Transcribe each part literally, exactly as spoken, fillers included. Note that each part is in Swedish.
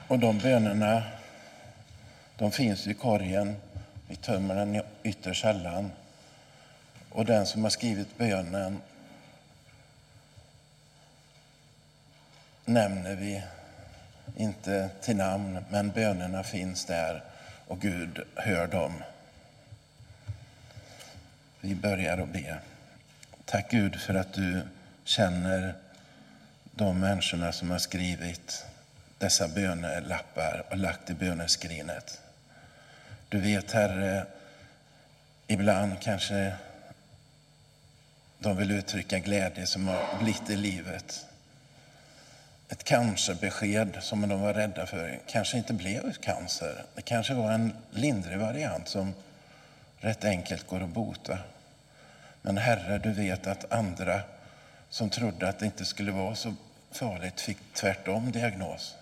Och de bönerna, de finns i korgen. Vi tömmer den i yttre källan. Och den som har skrivit bönen nämner vi inte till namn, men bönerna finns där och Gud hör dem. Vi börjar att be. Tack Gud för att du känner de människorna som har skrivit dessa bönelappar och lagt i böneskrinet. Du vet, Herre, ibland kanske de vill uttrycka glädje som har blivit i livet. Ett cancerbesked som de var rädda för kanske inte blev cancer. Det kanske var en lindrig variant som rätt enkelt går att bota. Men Herre, du vet att andra som trodde att det inte skulle vara så farligt fick tvärtom diagnos.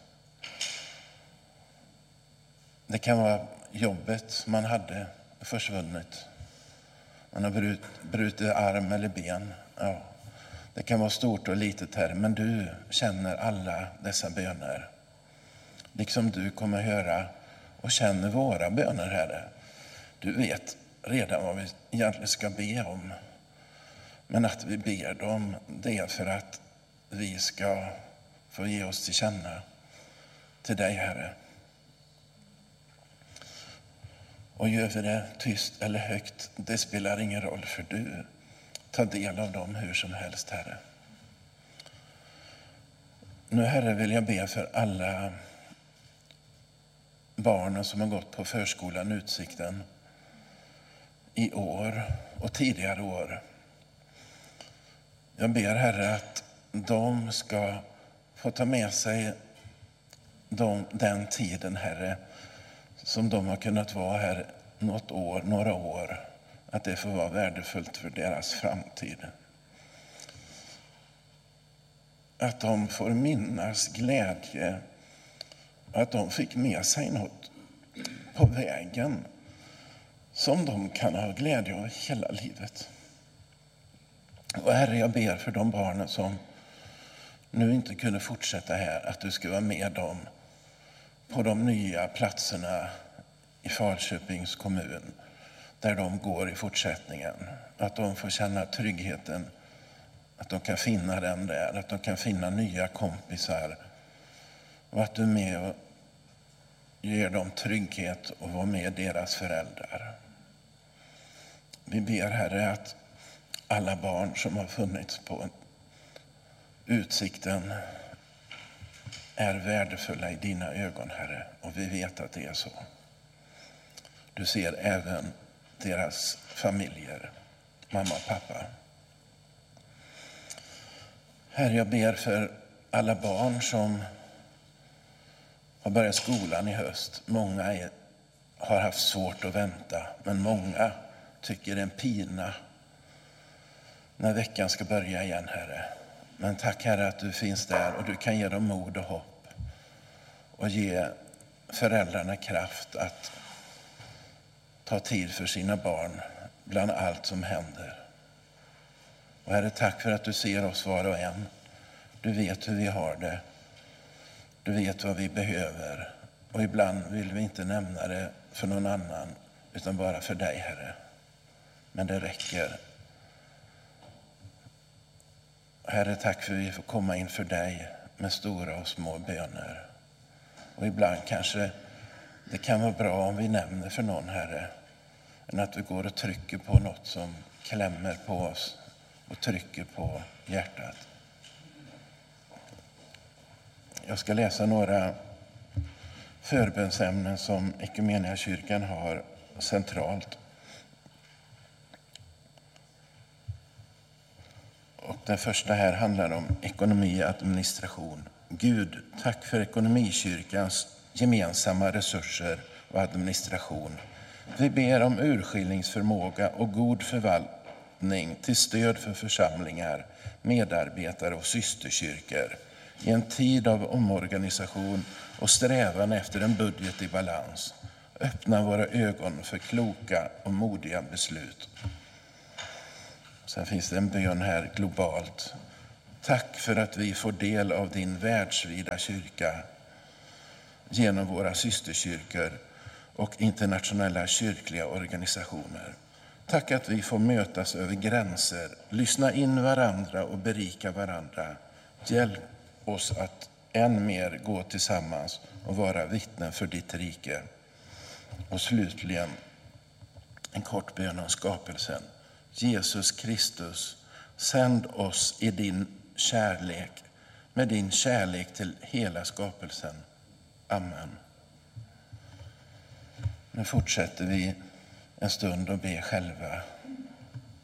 Det kan vara jobbet man hade försvunnit. Man har brut, brutit arm eller ben. Ja. Det kan vara stort och litet, Herre, men du känner alla dessa böner. Liksom du kommer höra och känner våra böner, Herre. Du vet redan vad vi egentligen ska be om. Men att vi ber dem, det är för att vi ska få ge oss till känna till dig, Herre. Och gör vi det tyst eller högt, det spelar ingen roll, för du tar del av dem hur som helst, Herre. Nu, Herre, vill jag be för alla barnen som har gått på förskolan Utsikten i år och tidigare år. Jag ber, Herre, att de ska få ta med sig de, den tiden, Herre, som de har kunnat vara här något år, några år. Att det får vara värdefullt för deras framtid. Att de får minnas glädje. Att de fick med sig något på vägen som de kan ha glädje av hela livet. Och Herre, jag ber för de barnen som nu inte kunde fortsätta här, att du ska vara med dem på de nya platserna i Falköpings kommun där de går i fortsättningen. Att de får känna tryggheten, att de kan finna den där, att de kan finna nya kompisar. Och att du är med och ger dem trygghet och vara med deras föräldrar. Vi ber, Herre, att alla barn som har funnits på Utsikten är värdefulla i dina ögon, Herre. Och vi vet att det är så. Du ser även deras familjer, mamma och pappa. Herre, jag ber för alla barn som har börjat skolan i höst. Många är, har haft svårt att vänta, men många tycker det är en pina när veckan ska börja igen, Herre. Men tack, Herre, att du finns där och du kan ge dem mod och hopp och ge föräldrarna kraft att ta tid för sina barn bland allt som händer. Och Herre, tack för att du ser oss var och en. Du vet hur vi har det. Du vet vad vi behöver. Och ibland vill vi inte nämna det för någon annan utan bara för dig, Herre. Men det räcker. Herre, tack för att vi får komma inför dig med stora och små böner. Och ibland kanske det kan vara bra om vi nämner för någon, Herre, än att vi går och trycker på något som klämmer på oss och trycker på hjärtat. Jag ska läsa några förbönsämnen som Equmeniakyrkan har centralt. Och den första här handlar om ekonomi och administration. Gud, tack för ekonomikyrkans gemensamma resurser och administration. Vi ber om urskiljningsförmåga och god förvaltning till stöd för församlingar, medarbetare och systerkyrkor i en tid av omorganisation och strävan efter en budget i balans. Öppna våra ögon för kloka och modiga beslut. Sen finns det en bön här globalt. Tack för att vi får del av din världsvida kyrka. genom våra systerkyrkor och internationella kyrkliga organisationer. Tack att vi får mötas över gränser, lyssna in varandra och berika varandra. Hjälp oss att än mer gå tillsammans och vara vittnen för ditt rike. Och slutligen en kort bön om skapelsen. Jesus Kristus, sänd oss i din kärlek, med din kärlek till hela skapelsen. Amen. Nu fortsätter vi en stund och be själva.